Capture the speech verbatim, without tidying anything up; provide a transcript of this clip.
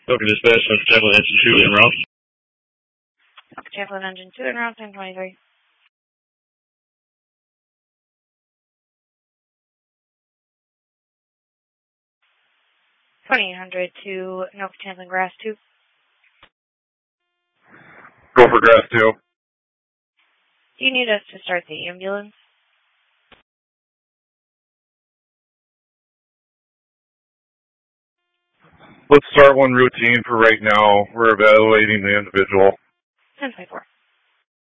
Broken dispatch, North Chamberlain Engine two en route. North Chamberlain Engine two en route, ten twenty-three. twenty-eight hundred to North Chamberlain Grass two. Go for Grass two. Do you need us to start the ambulance? Let's start one routine for right now. We're evaluating the individual. ten twenty-four.